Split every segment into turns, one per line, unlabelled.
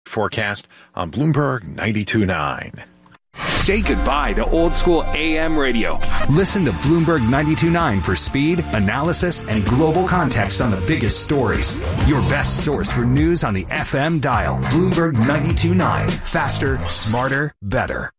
forecast on Bloomberg 92.9.
Say goodbye to old school AM radio.
Listen to Bloomberg 92.9 for speed, analysis, and global context on the biggest stories. Your best source for news on the FM dial. Bloomberg 92.9. Faster, smarter, better.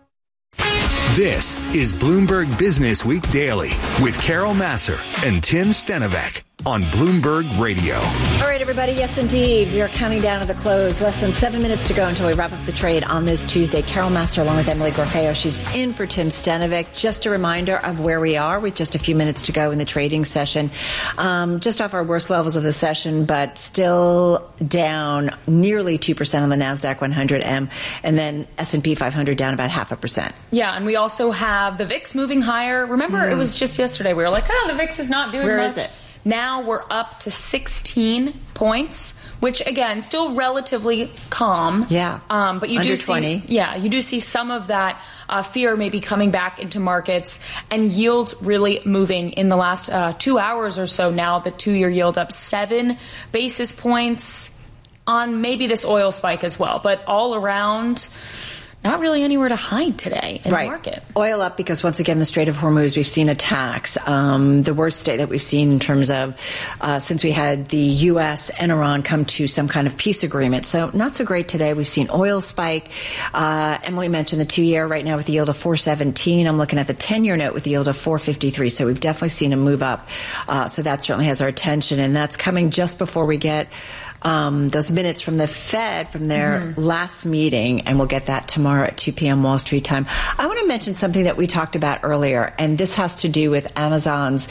This is Bloomberg Business Week Daily with Carol Massar and Tim Stenovec on Bloomberg Radio.
All right, everybody. Yes, indeed. We are counting down to the close. Less than 7 minutes to go until we wrap up the trade on this Tuesday. Carol Massar along with Emily Gorfeo. She's in for Tim Stenovec. Just a reminder of where we are with just a few minutes to go in the trading session. Just off our worst levels of the session, but still down nearly 2% on the NASDAQ 100M, and then S&P 500 down about 0.5%.
Yeah, and we also have the VIX moving higher. Remember, it was just yesterday. We were like, the VIX is not doing much.
Where is it?
Now we're up to 16 points, which again, still relatively calm.
Yeah.
But you
Under
do
20.
see, you do see some of that fear maybe coming back into markets, and yields really moving in the last 2 hours or so. Now the 2-year yield up 7 basis points on maybe this oil spike as well, but all around, not really anywhere to hide today in the market.
Oil up because, once again, the Strait of Hormuz, we've seen attacks. The worst state that we've seen in terms of since we had the U.S. and Iran come to some kind of peace agreement. So not so great today. We've seen oil spike. Emily mentioned the 2-year right now with the yield of 4.17. I'm looking at the 10-year note with the yield of 4.53. So we've definitely seen a move up. So that certainly has our attention. And that's coming just before we get those minutes from the Fed from their last meeting, and we'll get that tomorrow at 2 p.m. Wall Street time. I want to mention something that we talked about earlier, and this has to do with Amazon's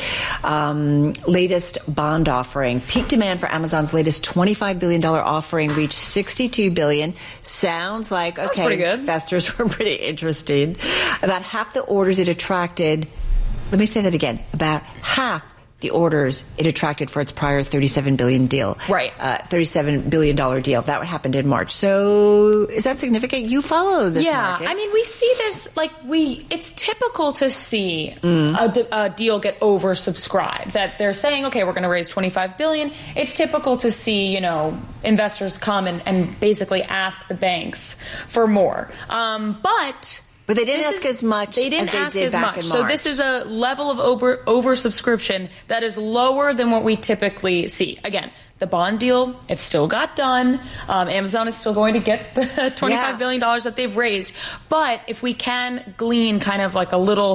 latest bond offering. Peak demand for Amazon's latest $25 billion offering reached $62 billion. Sounds
pretty good.
Investors were pretty interested. About half the orders it attracted, let me say that again, about half the orders it attracted for its prior $37 billion deal.
Right.
$37 billion deal. That happened in March. So is that significant? You follow this market.
I mean, we see this, it's typical to see a deal get oversubscribed, that they're saying, okay, we're going to raise $25 billion. It's typical to see, investors come and basically ask the banks for more.
But they didn't ask as much as they did back in March.
So this is a level of oversubscription that is lower than what we typically see. Again, the bond deal, it still got done. Amazon is still going to get the $25 billion that they've raised. But if we can glean kind of like a little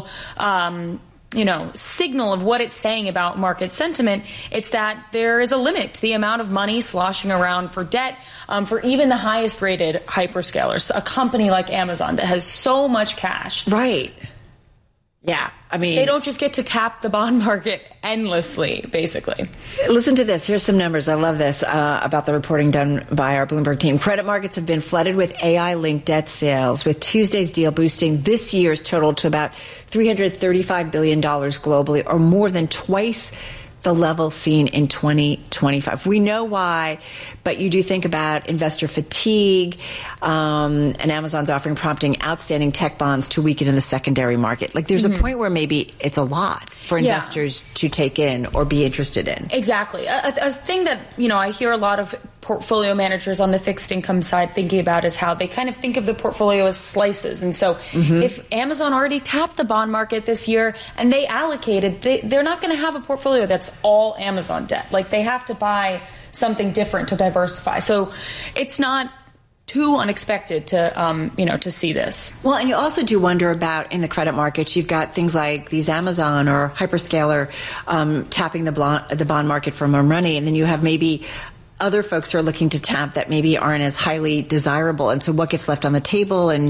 signal of what it's saying about market sentiment, it's that there is a limit to the amount of money sloshing around for debt for even the highest rated hyperscalers, a company like Amazon that has so much cash.
Right. Yeah. I mean,
they don't just get to tap the bond market endlessly, basically.
Listen to this. Here's some numbers. I love this about the reporting done by our Bloomberg team. Credit markets have been flooded with AI-linked debt sales, with Tuesday's deal boosting this year's total to about $335 billion globally, or more than twice the level seen in 2025. We know why, but you do think about investor fatigue, and Amazon's offering prompting outstanding tech bonds to weaken in the secondary market. There's a point where maybe it's a lot for investors to take in or be interested in.
Exactly. A thing that, I hear a lot of portfolio managers on the fixed income side thinking about is how they kind of think of the portfolio as slices. And so if Amazon already tapped the bond market this year and they allocated, they're not going to have a portfolio that's all Amazon debt. They have to buy something different to diversify. So it's not too unexpected to see this.
Well, and you also do wonder about in the credit markets, you've got things like these Amazon or hyperscaler tapping the bond market for more money, and then you have maybe other folks who are looking to tap that maybe aren't as highly desirable. And so what gets left on the table and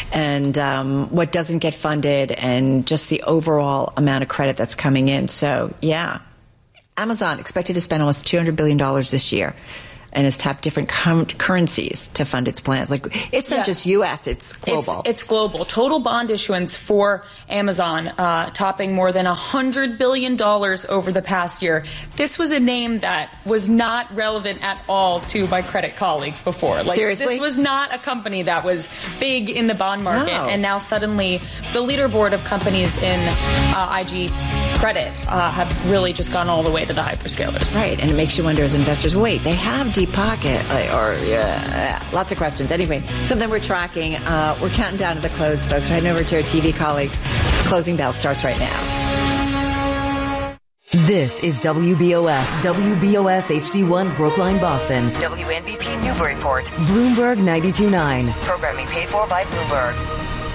what doesn't get funded, and just the overall amount of credit that's coming in. So, yeah. Amazon expected to spend almost $200 billion this year and has tapped different currencies to fund its plans. It's not just U.S., it's global.
It's global. Total bond issuance for Amazon topping more than $100 billion over the past year. This was a name that was not relevant at all to my credit colleagues before.
Seriously?
This was not a company that was big in the bond market.
No.
And now suddenly the leaderboard of companies in IG credit have really just gone all the way to the hyperscalers.
Right, and it makes you wonder as investors, wait, they have deep deep pocket? Lots of questions. Anyway, something we're tracking. We're counting down to the close, folks. We're heading over to our TV colleagues. Closing bell starts right now.
This is WBOS HD1 Brookline, Boston. WNBP Newburyport. Bloomberg 92.9. Programming paid for by Bloomberg.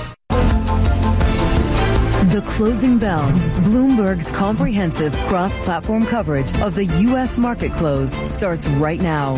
The Closing Bell, Bloomberg's comprehensive cross-platform coverage of the U.S. market close, starts right now.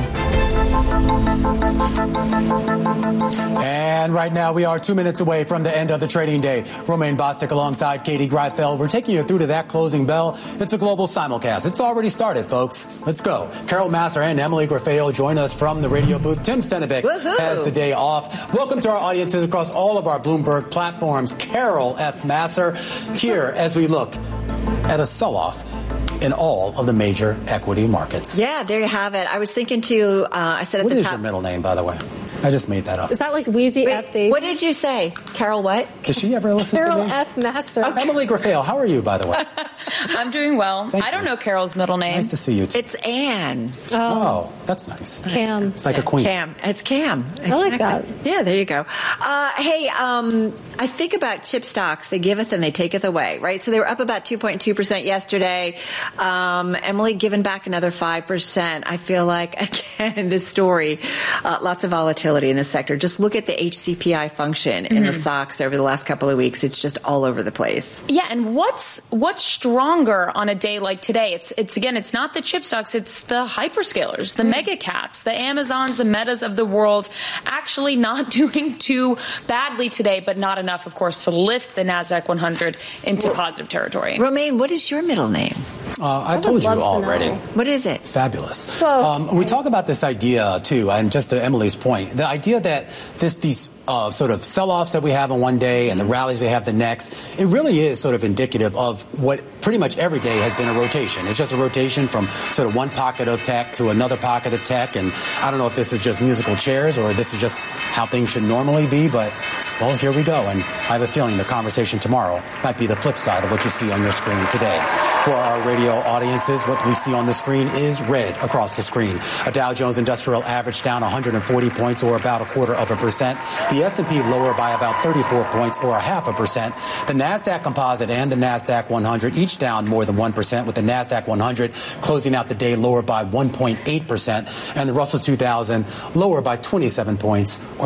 And right now we are 2 minutes away from the end of the trading day. Romaine Bostick alongside Katie Greifeld. We're taking you through to that closing bell. It's a global simulcast. It's already started, folks. Let's go. Carol Massar and Emily Grafeo join us from the radio booth. Tim Senevic has the day off. Welcome to our audiences across all of our Bloomberg platforms. Carol F. Massar here as we look at a sell-off in all of the major equity markets.
Yeah, there you have it. I was thinking too, I said at the top.
What is your middle name, by the way? I just made that up.
Is that like Wheezy F. Baby?
What did you say? Carol what?
Does she ever listen to me?
Carol F. Massar.
Okay. Emily Grafeo, how are you, by the way?
I'm doing well. I don't know Carol's middle name.
Nice to see you, too.
It's Anne.
Oh, that's nice.
Cam.
It's like a queen.
Cam. It's Cam. Exactly.
I like that.
Yeah, there you go. Hey, I think about chip stocks. They giveth and they taketh away, right? So they were up about 2.2% yesterday. Emily given back another 5%. I feel like, again, this story, lots of volatility in this sector. Just look at the HCPI function in the stocks over the last couple of weeks. It's just all over the place.
Yeah, and what's stronger on a day like today? It's again, it's not the chip stocks, it's the hyperscalers, the mega caps, the Amazons, the Metas of the world, actually not doing too badly today, but not enough, of course, to lift the NASDAQ 100 into positive territory.
Romaine, what is your middle name?
I've told you already.
What is it?
Fabulous. We talk about this idea, too, and just to Emily's point, the idea that these sort of sell-offs that we have on one day and the rallies we have the next, it really is sort of indicative of what pretty much every day has been a rotation. It's just a rotation from sort of one pocket of tech to another pocket of tech, and I don't know if this is just musical chairs or this is just how things should normally be, but, well, here we go, and I have a feeling the conversation tomorrow might be the flip side of what you see on your screen today. For our radio audiences, what we see on the screen is red across the screen. A Dow Jones Industrial Average down 140 points, or about 0.25%. The S&P lower by about 34 points, or 0.5%. The NASDAQ Composite and the NASDAQ 100 each down more than 1%, with the NASDAQ 100 closing out the day lower by 1.8%, and the Russell 2000 lower by 27 points, or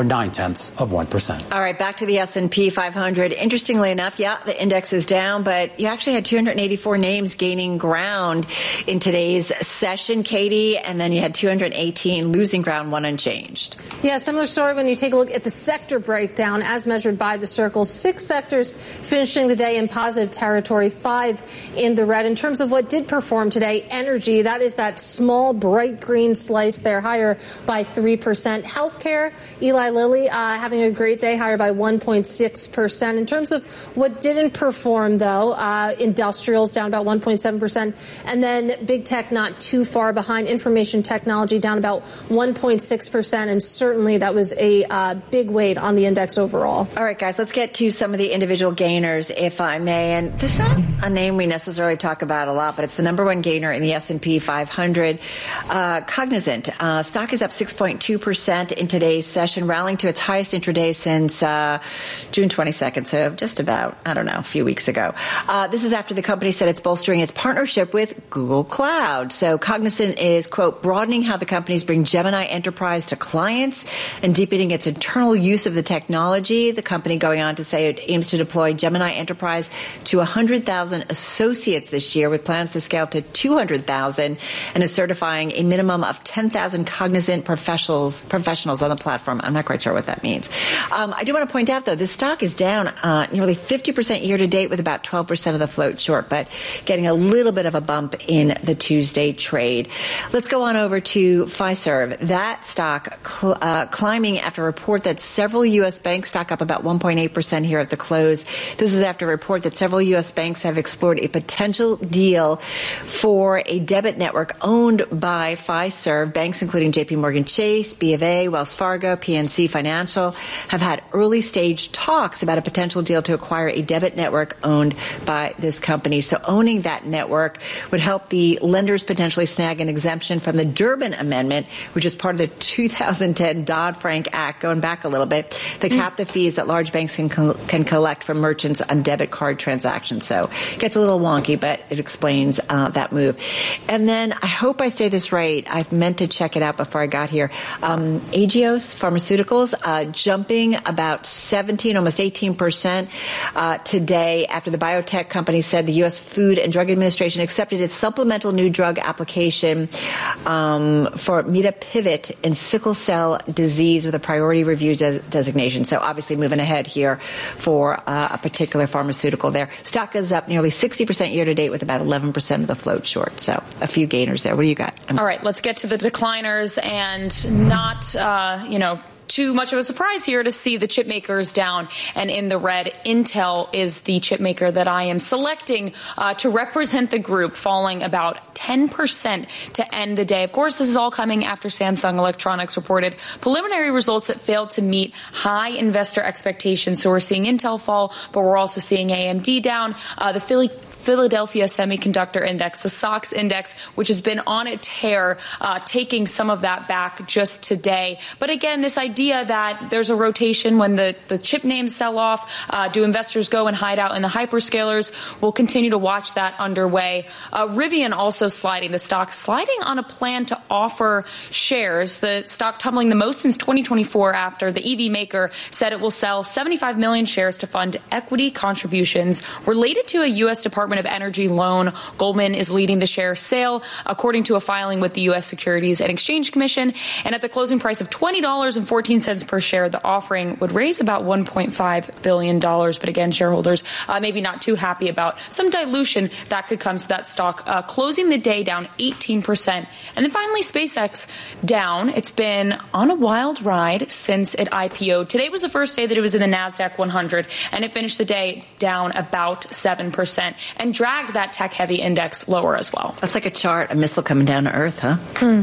0.9%.
All right, back to the S&P 500. Interestingly enough, yeah, the index is down, but you actually had 284 names gaining ground in today's session, Katie, and then you had 218 losing ground, one unchanged.
Yeah, similar story when you take a look at the sector breakdown as measured by the Circle. 6 sectors finishing the day in positive territory, 5 in the red. In terms of what did perform today, energy, that is that small bright green slice there, higher by 3%. Healthcare, Eli Lilly having a great day, higher by 1.6%. In terms of what didn't perform, though, industrials down about 1.7%, and then big tech not too far behind. Information technology down about 1.6%, and certainly that was a big weight on the index overall. All
right, guys, let's get to some of the individual gainers, if I may. And there's not a name we necessarily talk about a lot, but it's the number one gainer in the S&P 500. Cognizant stock is up 6.2% in today's session, rallying to its highest intraday since June 22nd, so just about, a few weeks ago. This is after the company said it's bolstering its partnership with Google Cloud. So Cognizant is, quote, broadening how the companies bring Gemini Enterprise to clients and deepening its internal use of the technology. The company going on to say it aims to deploy Gemini Enterprise to 100,000 associates this year, with plans to scale to 200,000, and is certifying a minimum of 10,000 Cognizant professionals on the platform. I'm not quite sure what that means. I do want to point out, though, this stock is down nearly 50% year to date, with about 12% of the float short, but getting a little bit of a bump in the Tuesday trade. Let's go on over to Fiserv. That stock climbing after a report that several U.S. banks, stock up about 1.8% here at the close. This is after a report that several U.S. banks have explored a potential deal for a debit network owned by Fiserv. Banks including JP Morgan Chase, B of A, Wells Fargo, PNC Financial have had early early stage talks about a potential deal to acquire a debit network owned by this company. So owning that network would help the lenders potentially snag an exemption from the Durbin Amendment, which is part of the 2010 Dodd-Frank Act, going back a little bit, that cap the fees that large banks can collect from merchants on debit card transactions. So it gets a little wonky, but it explains that move. And then I hope I say this right. I've meant to check it out before I got here. Agios Pharmaceuticals jumping about 17, almost 18% today after the biotech company said the U.S. Food and Drug Administration accepted its supplemental new drug application for Mitapivat in sickle cell disease with a priority review designation. So obviously moving ahead here for a particular pharmaceutical there. Stock is up nearly 60% year to date with about 11% of the float short. So a few gainers there. What do you got?
All right, let's get to the decliners and not, too much of a surprise here to see the chip makers down and in the red. Intel is the chip maker that I am selecting to represent the group, falling about 10% to end the day. Of course, this is all coming after Samsung Electronics reported preliminary results that failed to meet high investor expectations. So we're seeing Intel fall, but we're also seeing AMD down. The Philadelphia Semiconductor Index, the SOX index, which has been on a tear, taking some of that back just today. But again, this idea that there's a rotation when the chip names sell off, do investors go and hide out in the hyperscalers? We'll continue to watch that underway. Rivian also sliding, the stock sliding on a plan to offer shares, the stock tumbling the most since 2024 after the EV maker said it will sell 75 million shares to fund equity contributions related to a U.S. Department of Energy loan. Goldman is leading the share sale, according to a filing with the U.S. Securities and Exchange Commission. And at the closing price of $20.14 per share, the offering would raise about $1.5 billion. But again, shareholders maybe not too happy about some dilution that could come to that stock, closing the day down 18%. And then finally, SpaceX down. It's been on a wild ride since it IPO'd. Today was the first day that it was in the NASDAQ 100, and it finished the day down about 7%. And dragged that tech-heavy index lower as well.
That's like a chart, a missile coming down to Earth, huh?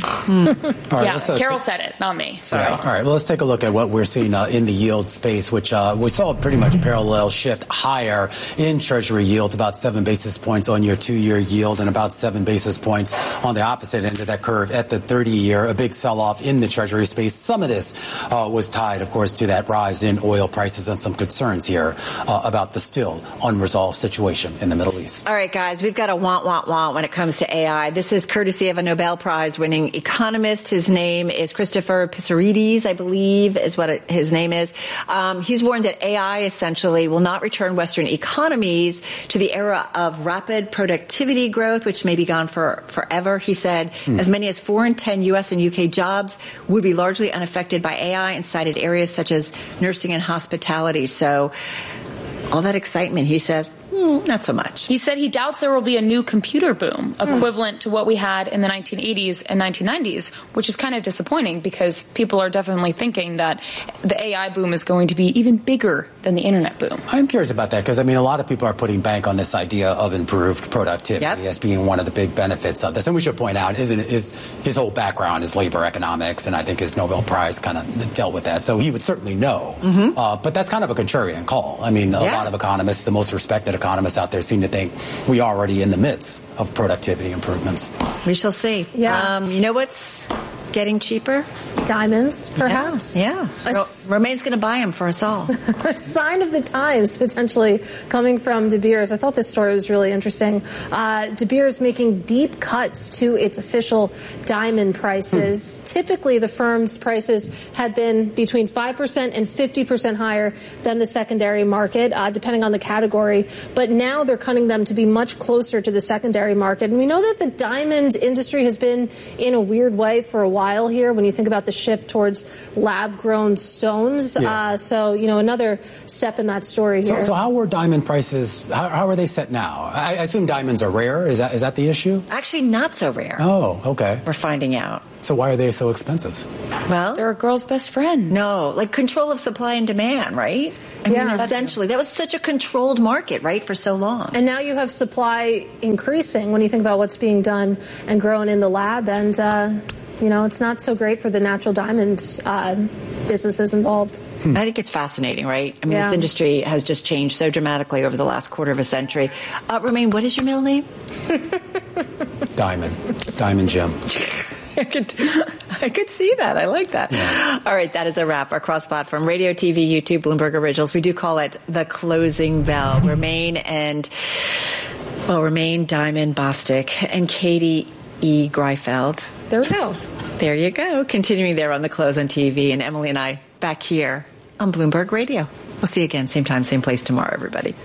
Yeah, Carol said it, not me. Sorry.
Yeah. All right, well, let's take a look at what we're seeing in the yield space, which we saw a pretty much parallel shift higher in Treasury yields, about 7 basis points on your 2-year yield and about 7 basis points on the opposite end of that curve at the 30-year, a big sell-off in the Treasury space. Some of this was tied, of course, to that rise in oil prices and some concerns here about the still unresolved situation in the Middle East.
All right, guys, we've got a want when it comes to AI. This is courtesy of a Nobel Prize winning economist. His name is Christopher Pissarides, I believe is what his name is. He's warned that AI essentially will not return Western economies to the era of rapid productivity growth, which may be gone forever. He said as many as 4 in 10 U.S. and U.K. jobs would be largely unaffected by AI and cited areas such as nursing and hospitality. So all that excitement, he says, not so much.
He said he doubts there will be a new computer boom equivalent to what we had in the 1980s and 1990s, which is kind of disappointing because people are definitely thinking that the AI boom is going to be even bigger than the internet boom.
I'm curious about that because, a lot of people are putting bank on this idea of improved productivity as being one of the big benefits of this. And we should point out, his whole background is labor economics, and I think his Nobel Prize kind of dealt with that. So he would certainly know. But that's kind of a contrarian call. A lot of economists, the most respected economists out there, seem to think we are already in the midst of productivity improvements.
We shall see.
Yeah.
You know what's getting cheaper?
Diamonds, perhaps.
Yeah. Romain's going to buy them for us all.
A sign of the times, potentially, coming from De Beers. I thought this story was really interesting. De Beers making deep cuts to its official diamond prices. Typically, the firm's prices had been between 5% and 50% higher than the secondary market, depending on the category. But now they're cutting them to be much closer to the secondary market. And we know that the diamond industry has been in a weird way for a while here when you think about the shift towards lab-grown stones. So, another step in that story here.
So how were diamond prices, how are they set now? I assume diamonds are rare. Is that the issue?
Actually, not so rare.
Oh, okay.
We're finding out.
So why are they so expensive?
Well,
they're a girl's best friend.
No, like control of supply and demand, right? Essentially, that was such a controlled market, right, for so long.
And now you have supply increasing when you think about what's being done and grown in the lab. And, it's not so great for the natural diamond businesses involved.
I think it's fascinating, right? I mean, this industry has just changed so dramatically over the last quarter of a century. Romaine, what is your middle name?
Diamond Jim.
I could see that. I like that. Yeah. All right, that is a wrap. Our cross-platform radio, TV, YouTube, Bloomberg Originals. We do call it the closing bell. Romaine, Diamond Bostic, and Katie E. Greifeld.
There we go.
There you go. Continuing there on the Close on TV, and Emily and I back here on Bloomberg Radio. We'll see you again, same time, same place tomorrow, everybody.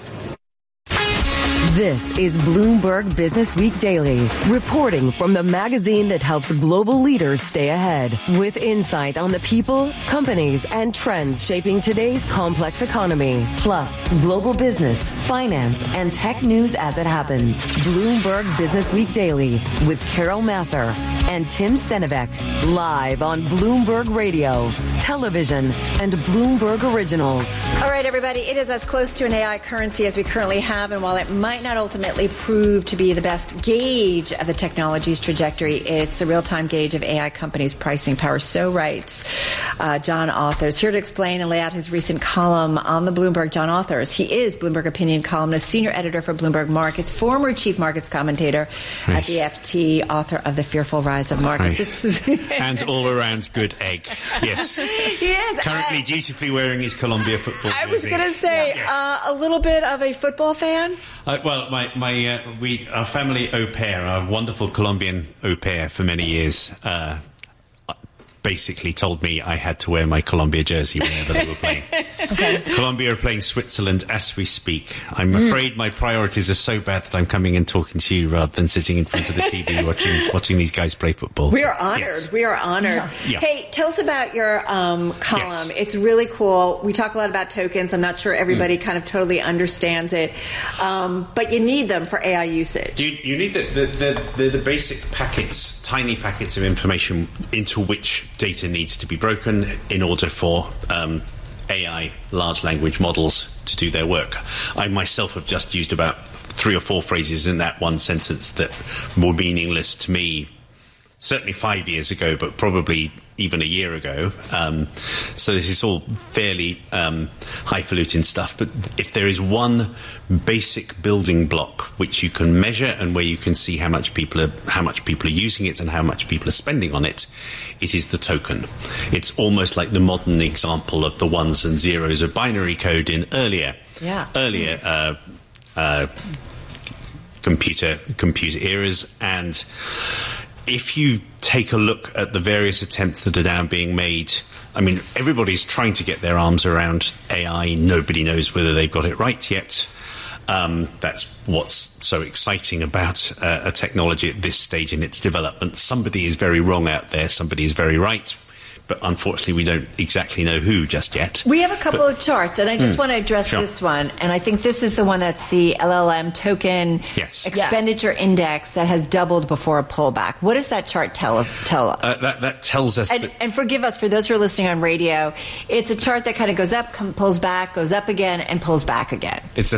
This is Bloomberg Business Week Daily, reporting from the magazine that helps global leaders stay ahead, with insight on the people, companies, and trends shaping today's complex economy, plus global business, finance, and tech news as it happens. Bloomberg Business Week Daily with Carol Masser and Tim Stenivek, live on Bloomberg Radio, television, and Bloomberg Originals.
All right, everybody, it is as close to an AI currency as we currently have, and while it might not ultimately prove to be the best gauge of the technology's trajectory, it's a real-time gauge of AI companies' pricing power. So writes John Authers. Here to explain and lay out his recent column on the Bloomberg, John Authers. He is Bloomberg opinion columnist, senior editor for Bloomberg Markets, former chief markets commentator at the FT, author of The Fearful Rise of Markets.
And all-around good egg. Yes.
Yes.
Currently dutifully wearing his Columbia football jersey.
I was going to say, a little bit of a football fan?
Well, our family au pair, our wonderful Colombian au pair for many years, basically told me I had to wear my Colombia jersey whenever they were playing. Okay. Colombia are playing Switzerland as we speak. I'm afraid my priorities are so bad that I'm coming and talking to you rather than sitting in front of the TV watching these guys play football.
We are honored. Yes. We are honored. Yeah. Hey, tell us about your column. Yes. It's really cool. We talk a lot about tokens. I'm not sure everybody kind of totally understands it, but you need them for AI usage.
You need the basic packets, tiny packets of information into which data needs to be broken in order for AI, large language models, to do their work. I myself have just used about 3 or 4 phrases in that one sentence that were meaningless to me, certainly 5 years ago, but probably even a year ago. So this is all fairly highfalutin stuff. But if there is one basic building block which you can measure and where you can see how much people are using it and how much people are spending on it, it is the token. It's almost like the modern example of the ones and zeros of binary code in earlier computer eras. And if you take a look at the various attempts that are now being made, I mean, everybody's trying to get their arms around AI. Nobody knows whether they've got it right yet. That's what's so exciting about a technology at this stage in its development. Somebody is very wrong out there. Somebody is very right. But unfortunately, we don't exactly know who just yet.
We have a couple of charts, and I just want to address this one. And I think this is the one that's the LLM token expenditure index that has doubled before a pullback. What does that chart tell us?
That tells us...
And forgive us, for those who are listening on radio, it's a chart that kind of goes up, pulls back, goes up again, and pulls back again.
It's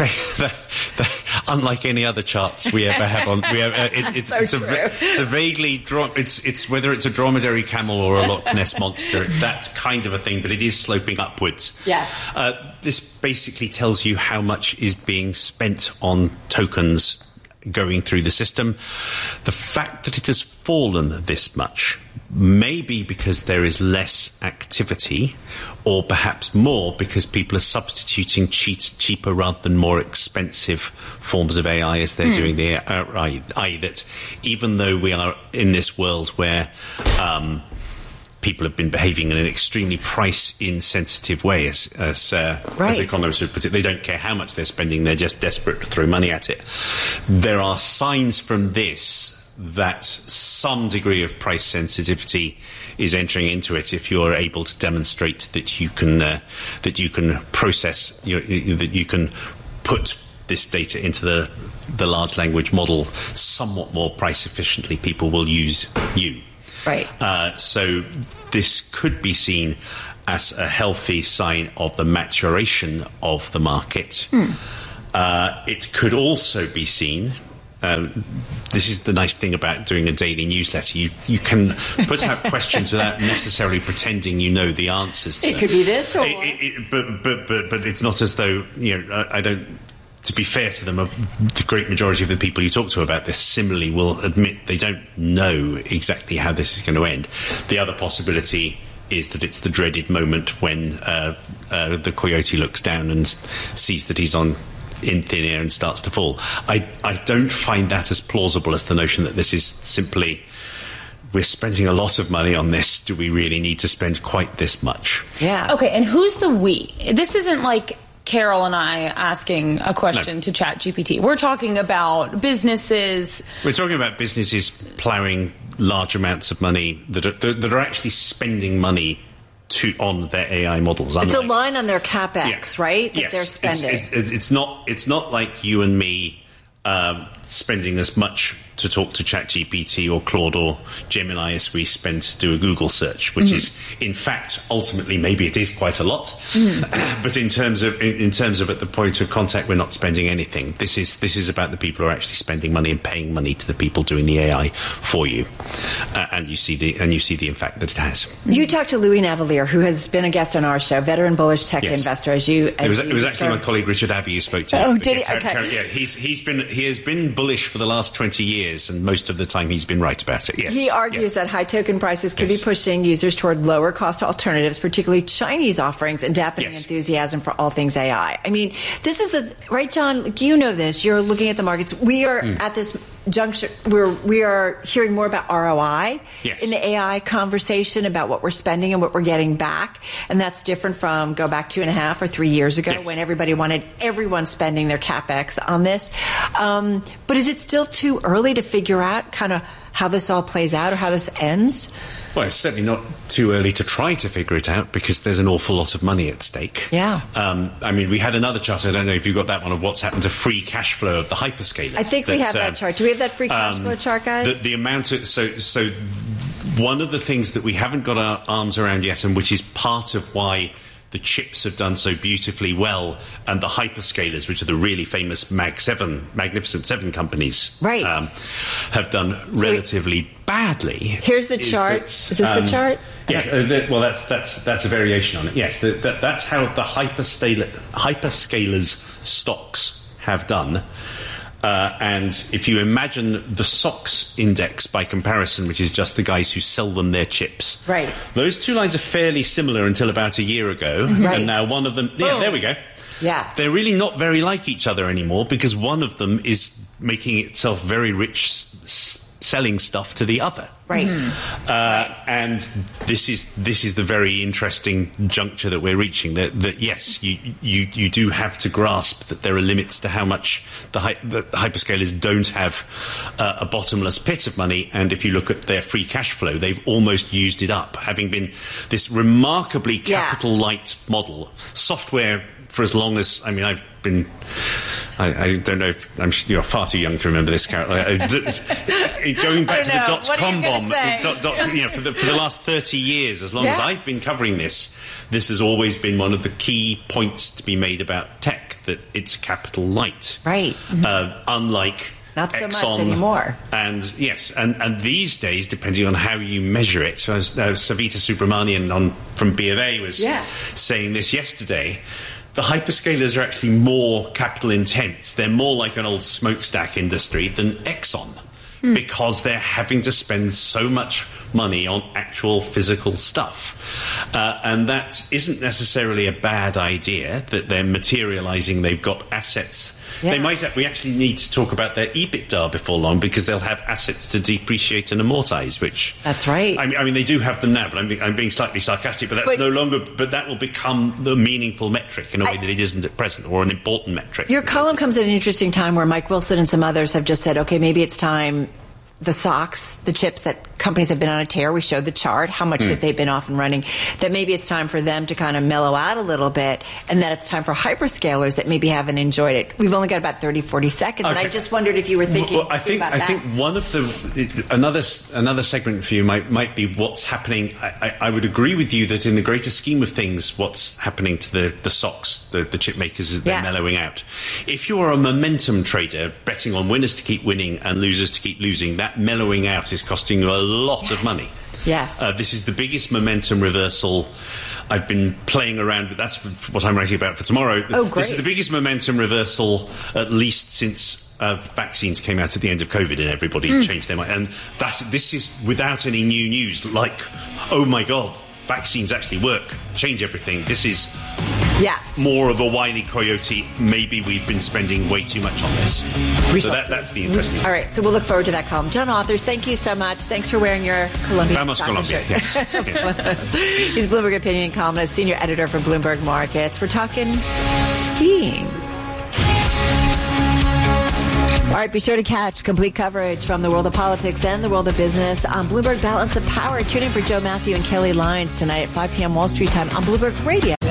unlike any other charts we ever have on... It's a vaguely... It's whether it's a dromedary camel or a Loch Ness monster. It's that kind of a thing, but it is sloping upwards.
Yes.
This basically tells you how much is being spent on tokens going through the system. The fact that it has fallen this much may be because there is less activity, or perhaps more because people are substituting cheaper rather than more expensive forms of AI as they're doing the AI. That even though we are in this world where people have been behaving in an extremely price-insensitive way, as economists would put it. They don't care how much they're spending, they're just desperate to throw money at it. There are signs from this that some degree of price sensitivity is entering into it if you're able to demonstrate that you can process, that you can put this data into the large language model somewhat more price efficiently. People will use you.
Right.
So this could be seen as a healthy sign of the maturation of the market. It could also be seen This is the nice thing about doing a daily newsletter. You can put out questions without necessarily pretending you know the answers to them.
It could be this or
but it's not as though, I don't... To be fair to them, the great majority of the people you talk to about this similarly will admit they don't know exactly how this is going to end. The other possibility is that it's the dreaded moment when the coyote looks down and sees that he's in thin air and starts to fall. I don't find that as plausible as the notion that this is simply, we're spending a lot of money on this. Do we really need to spend quite this much?
Yeah.
Okay, and who's the we? This isn't like Carol and I asking a question to ChatGPT. We're talking about businesses.
We're talking about businesses ploughing large amounts of money that are actually spending money on their AI models.
It's a line on their CapEx, right? That they're spending.
It's not like you and me spending as much to talk to ChatGPT or Claude or Gemini as we spend to do a Google search, which is, in fact, ultimately, maybe it is quite a lot. But in terms of at the point of contact, we're not spending anything. This is about the people who are actually spending money and paying money to the people doing the AI for you, and you see the impact that it has.
You talked to Louis Navellier, who has been a guest on our show, veteran bullish tech investor. It was
actually my colleague Richard Abbey you spoke to.
Oh, did he? Okay.
He has been bullish for the last 20 years. And most of the time he's been right about it, yes.
He argues that high token prices could be pushing users toward lower cost alternatives, particularly Chinese offerings, and dampening enthusiasm for all things AI. I mean, this is right, John, you know this. You're looking at the markets. We are at this juncture where we are hearing more about ROI in the AI conversation, about what we're spending and what we're getting back. And that's different from go back 2.5 or 3 years ago when everybody wanted everyone spending their CapEx on this. But is it still too early to figure out kind of how this all plays out or how this ends?
Well, it's certainly not too early to try to figure it out because there's an awful lot of money at stake.
Yeah.
I mean, we had another chart, I don't know if you got that one, of what's happened to free cash flow of the hyperscalers.
I think we have that chart. Do we have that free cash flow chart, guys?
The amount of... So one of the things that we haven't got our arms around yet, and which is part of why the chips have done so beautifully well, and the hyperscalers, which are the really famous Magnificent Seven companies, have done relatively badly.
Here's the chart. Is this the chart?
Yeah. Well, that's a variation on it. Yes, that's how the hyperscalers stocks have done. And if you imagine the SOX index by comparison, which is just the guys who sell them their chips.
Right.
Those two lines are fairly similar until about a year ago.
Right.
And now one of them... Yeah, there we go.
Yeah.
They're really not very like each other anymore because one of them is making itself very rich selling stuff to the other.
Right.
And this is the very interesting juncture that we're reaching. That yes, you do have to grasp that there are limits to how much the hyperscalers don't have a bottomless pit of money. And if you look at their free cash flow, they've almost used it up, having been this remarkably capital light model. Software for as long as I've been. I don't know if you're far too young to remember this, Carol. Going back to the dot-com bomb, for the last 30 years, as long as I've been covering this has always been one of the key points to be made about tech, that it's capital light.
Right.
Unlike
not so
Exxon,
much anymore.
And yes, and these days, depending on how you measure it, so Savita Subramanian from B of A was saying this yesterday. The hyperscalers are actually more capital intense. They're more like an old smokestack industry than Exxon because they're having to spend so much money on actual physical stuff. And that isn't necessarily a bad idea, that they're materializing, they've got assets. Yeah. We actually need to talk about their EBITDA before long because they'll have assets to depreciate and amortize, which...
That's right.
I mean, they do have them now, but I'm being slightly sarcastic, but that's no longer... But that will become the meaningful metric in a way that it isn't at present, or an important metric.
Your column comes at an interesting time where Mike Wilson and some others have just said, okay, maybe it's time... The SOX, the chips that companies have been on a tear. We showed the chart, how much that they've been off and running, that maybe it's time for them to kind of mellow out a little bit, and that it's time for hyperscalers that maybe haven't enjoyed it. We've only got about 30, 40 seconds, and I just wondered if you were thinking
I think one of another segment for you might be what's happening. I would agree with you that in the greater scheme of things, what's happening to the SOCs, the chip makers, is they're mellowing out. If you're a momentum trader betting on winners to keep winning and losers to keep losing, that mellowing out is costing you a lot of money.
Yes.
This is the biggest momentum reversal I've been playing around with. That's what I'm writing about for tomorrow.
Oh, great.
This is the biggest momentum reversal, at least since vaccines came out at the end of COVID and everybody changed their mind. And this is without any new news, like, oh my God, vaccines actually work, change everything. This is more of a Wile E. Coyote. Maybe we've been spending way too much on this. That's the interesting.
All right, so we'll look forward to that column. John Authers, thank you so much. Thanks for wearing your Columbia.
Vamos Colombia. Yes.
He's Bloomberg Opinion columnist, senior editor for Bloomberg Markets. We're talking skiing. All right, be sure to catch complete coverage from the world of politics and the world of business on Bloomberg Balance of Power. Tune in for Joe Matthew and Kelly Lyons tonight at 5 p.m. Wall Street time on Bloomberg Radio.